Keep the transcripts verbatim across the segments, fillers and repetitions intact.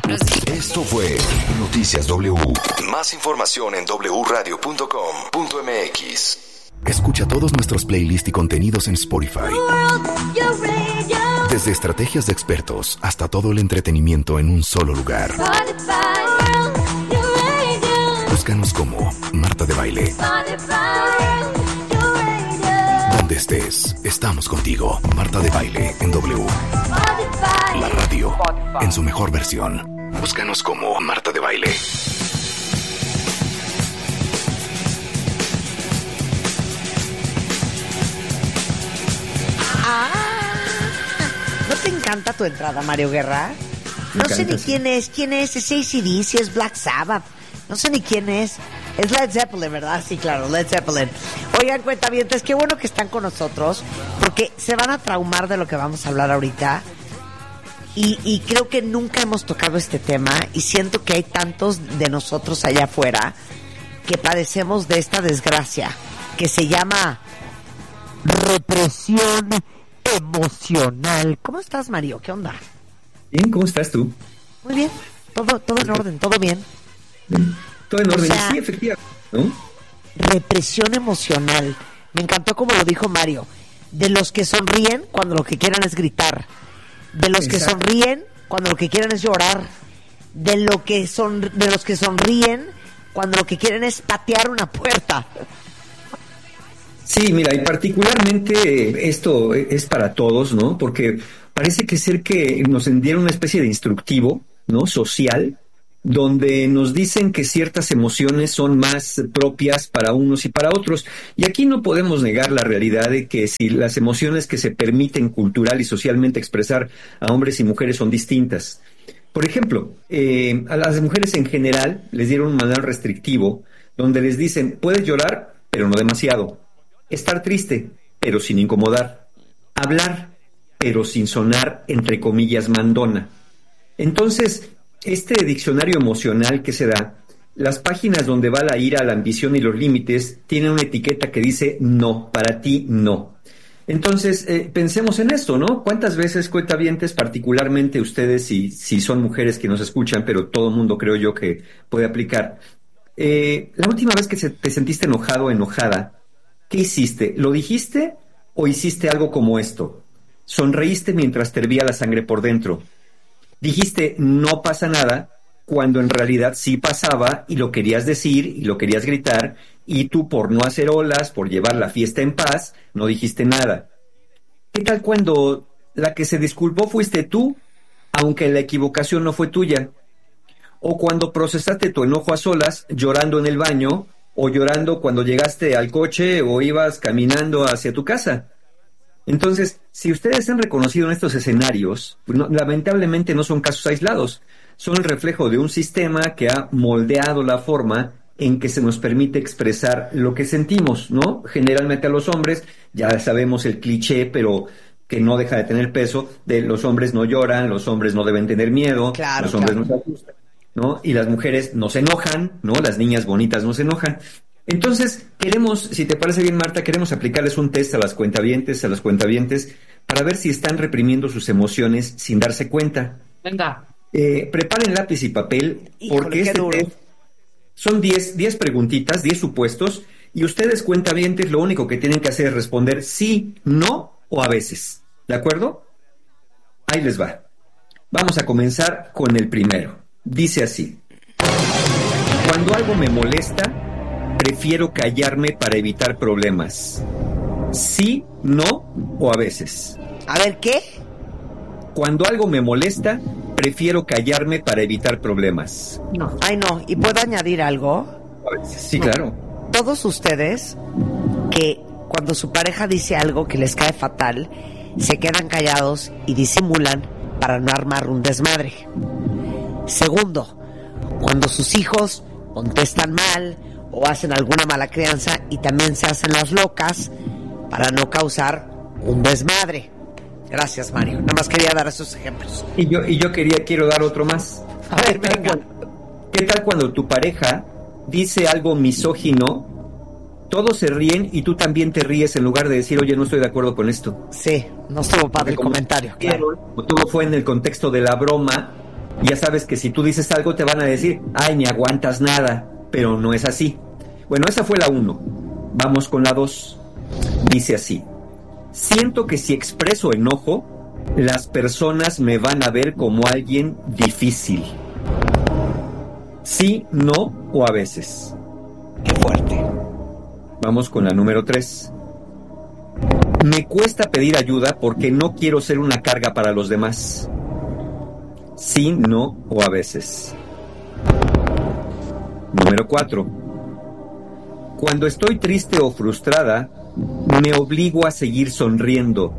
Esto fue Noticias W. Más información en doble u radio punto com punto m x. Escucha todos nuestros playlists y contenidos en Spotify. Desde estrategias de expertos hasta todo el entretenimiento en un solo lugar. Búscanos como Marta de Baile. Donde estés, estamos contigo. Marta de Baile en W. La radio en su mejor versión. Búscanos como Marta de Baile. Ah, ¿no te encanta tu entrada, Mario Guerra? No sé ni quién es, quién es, es A C D, si es Black Sabbath, no sé ni quién es. Es Led Zeppelin, ¿verdad? Sí, claro, Led Zeppelin. Oigan, cuentavientes, qué bueno que están con nosotros, porque se van a traumar de lo que vamos a hablar ahorita. Y, y creo que nunca hemos tocado este tema, y siento que hay tantos de nosotros allá afuera que padecemos de esta desgracia, que se llama represión emocional. ¿Cómo estás, Mario? ¿Qué onda? Bien, ¿cómo estás tú? Muy bien, todo, todo en orden, todo bien. Todo en orden, o sea, sí, efectivamente, ¿no? Represión emocional. Me encantó como lo dijo Mario. De los que sonríen cuando lo que quieran es gritar. De los Exacto. que sonríen cuando lo que quieren es llorar. De, lo que son, de los que sonríen cuando lo que quieren es patear una puerta. Sí, mira, y particularmente esto es para todos, ¿no? Porque parece que ser que nos dieron una especie de instructivo, ¿no? Social, donde nos dicen que ciertas emociones son más propias para unos y para otros. Y aquí no podemos negar la realidad de que si las emociones que se permiten cultural y socialmente expresar a hombres y mujeres son distintas. Por ejemplo, eh, a las mujeres en general les dieron un manual restrictivo donde les dicen, puedes llorar, pero no demasiado. Estar triste, pero sin incomodar. Hablar, pero sin sonar, entre comillas, mandona. Entonces, este diccionario emocional que se da, las páginas donde va la ira, la ambición y los límites, tienen una etiqueta que dice no, para ti no. Entonces, eh, pensemos en esto, ¿no? ¿Cuántas veces, cuentavientes, particularmente ustedes, si, si son mujeres que nos escuchan, pero todo mundo creo yo que puede aplicar, eh, la última vez que se, te sentiste enojado o enojada, ¿qué hiciste? ¿Lo dijiste o hiciste algo como esto? Sonreíste mientras te hervía la sangre por dentro. Dijiste, no pasa nada, cuando en realidad sí pasaba y lo querías decir y lo querías gritar, y tú por no hacer olas, por llevar la fiesta en paz, no dijiste nada. ¿Qué tal cuando la que se disculpó fuiste tú, aunque la equivocación no fue tuya? O cuando procesaste tu enojo a solas, llorando en el baño, o llorando cuando llegaste al coche o ibas caminando hacia tu casa. Entonces, si ustedes han reconocido en estos escenarios, pues no, lamentablemente no son casos aislados, son el reflejo de un sistema que ha moldeado la forma en que se nos permite expresar lo que sentimos, ¿no? Generalmente a los hombres, ya sabemos el cliché, pero que no deja de tener peso, de los hombres no lloran, los hombres no deben tener miedo, claro, los hombres claro. no se asustan, ¿no? Y las mujeres no se enojan, ¿no? Las niñas bonitas no se enojan. Entonces, queremos, si te parece bien, Marta, queremos aplicarles un test a las cuentavientes, a las cuentavientes, para ver si están reprimiendo sus emociones sin darse cuenta. Venga. Eh, preparen lápiz y papel, Híjole, porque este duro. test son diez preguntitas, diez supuestos, y ustedes, cuentavientes, lo único que tienen que hacer es responder sí, no o a veces. ¿De acuerdo? Ahí les va. Vamos a comenzar con el primero. Dice así: cuando algo me molesta, prefiero callarme para evitar problemas. Sí, no o a veces. A ver, ¿qué? Cuando algo me molesta, prefiero callarme para evitar problemas. No. Ay, no. ¿Y puedo añadir algo? A veces. Sí, claro. Todos ustedes que cuando su pareja dice algo que les cae fatal, se quedan callados y disimulan para no armar un desmadre. Segundo, cuando sus hijos contestan mal o hacen alguna mala crianza y también se hacen las locas para no causar un desmadre. Gracias, Mario. Nada más quería dar esos ejemplos. Y yo, y yo quería, quiero dar otro más. A ver, ¿Qué tal, venga. cuando, ¿Qué tal cuando tu pareja dice algo misógino, todos se ríen y tú también te ríes en lugar de decir, oye, no estoy de acuerdo con esto? Sí, no estuvo padre el Como- comentario, claro. Como todo fue en el contexto de la broma, Ya sabes que si tú dices algo te van a decir, ay, ni aguantas nada, pero no es así. Bueno, esa fue la uno. Vamos con la dos. Dice así: siento que si expreso enojo, las personas me van a ver como alguien difícil. Sí, no o a veces. Qué fuerte. Vamos con la número tres. Me cuesta pedir ayuda porque no quiero ser una carga para los demás. Sí, no o a veces. Número cuatro. Cuando estoy triste o frustrada, me obligo a seguir sonriendo.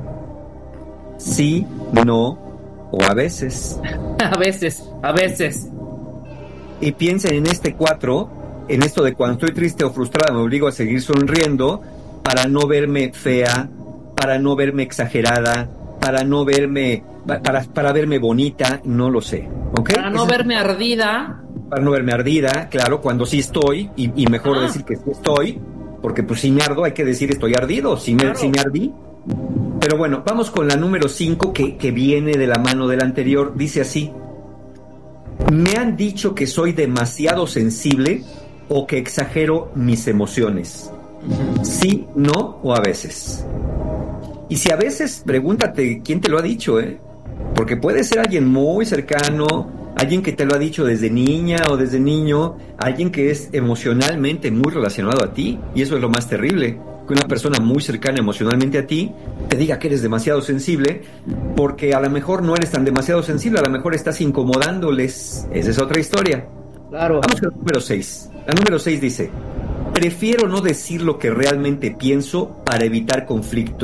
Sí, no o a veces. A veces, a veces. Y piensen en este cuatro, en esto de cuando estoy triste o frustrada me obligo a seguir sonriendo para no verme fea, para no verme exagerada, para no verme, para, para verme bonita, no lo sé, ¿ok? Para no Esa, verme ardida. Para no verme ardida, claro, cuando sí estoy, y, y mejor ah. decir que sí estoy, porque pues si me ardo hay que decir estoy ardido, si me, claro. si me ardí. Pero bueno, vamos con la número cinco que, que viene de la mano del anterior, dice así: me han dicho que soy demasiado sensible o que exagero mis emociones. Sí, no o a veces. Y si a veces, pregúntate quién te lo ha dicho, ¿eh? Porque puede ser alguien muy cercano, alguien que te lo ha dicho desde niña o desde niño, alguien que es emocionalmente muy relacionado a ti, y eso es lo más terrible, que una persona muy cercana emocionalmente a ti te diga que eres demasiado sensible, porque a lo mejor no eres tan demasiado sensible, a lo mejor estás incomodándoles. Esa es otra historia. Claro. Vamos con la número seis. La número seis dice: prefiero no decir lo que realmente pienso para evitar conflictos.